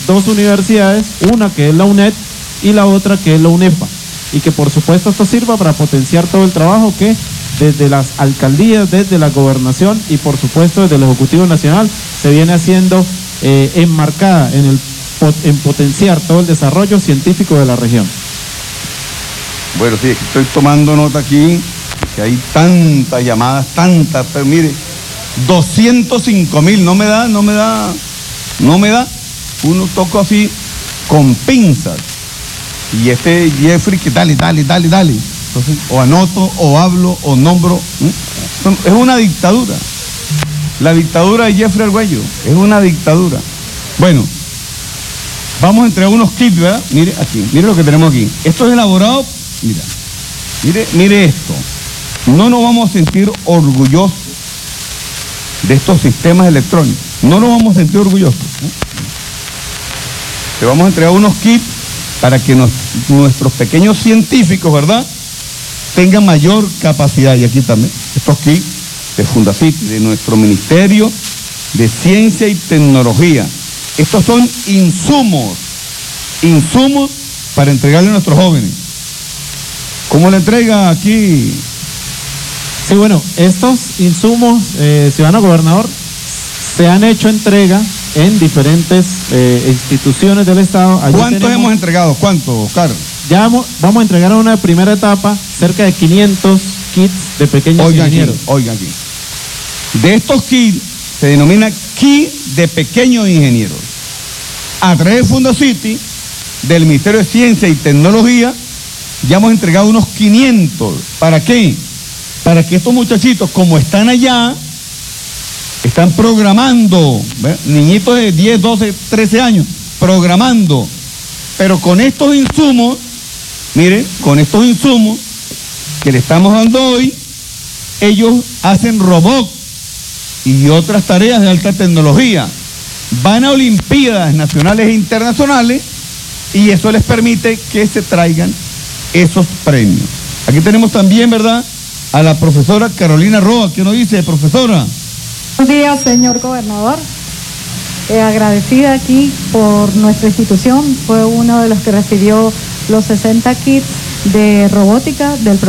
dos universidades, una que es la UNED y la otra que es la UNEFA, y que por supuesto esto sirva para potenciar todo el trabajo que desde las alcaldías, desde la gobernación y por supuesto desde el Ejecutivo Nacional se viene haciendo enmarcada en potenciar todo el desarrollo científico de la región. Bueno, sí, estoy tomando nota aquí, que hay tantas llamadas, pero mire, 205.000, no me da, uno toca así con pinzas, y este Jeffrey que dale, entonces o anoto, o hablo, o nombro, es una dictadura, la dictadura de Jeffrey Argüello, es una dictadura. Bueno, vamos a entregar unos kits, ¿verdad? Mire aquí, mire lo que tenemos aquí, esto es elaborado, mire esto, no nos vamos a sentir orgullosos de estos sistemas electrónicos, no nos vamos a sentir orgullosos, ¿no? Te vamos a entregar unos kits para que nuestros pequeños científicos, ¿verdad?, tengan mayor capacidad. Y aquí también, estos kits de Fundacit, de nuestro Ministerio de Ciencia y Tecnología. Estos son insumos para entregarle a nuestros jóvenes. ¿Cómo le entrega aquí? Sí, bueno, estos insumos, ciudadano gobernador, se han hecho entrega en diferentes instituciones del Estado. Allí ¿cuántos hemos entregado? ¿Cuántos, Oscar? Ya vamos a entregar en una primera etapa cerca de 500 kits de pequeños ingenieros. Oigan aquí. De estos kits se denomina kit de pequeños ingenieros. A través de Fundacity, del Ministerio de Ciencia y Tecnología, ya hemos entregado unos 500. ¿Para qué? Para que estos muchachitos, como están allá, están programando, ¿verdad? Niñitos de 10, 12, 13 años, programando. Pero con estos insumos, miren, con estos insumos que le estamos dando hoy, ellos hacen robots y otras tareas de alta tecnología. Van a Olimpiadas nacionales e internacionales y eso les permite que se traigan esos premios. Aquí tenemos también, ¿verdad?, a la profesora Carolina Roa, que nos dice, profesora. Buenos días, señor gobernador. Agradecida aquí por nuestra institución, fue uno de los que recibió los 60 kits de robótica del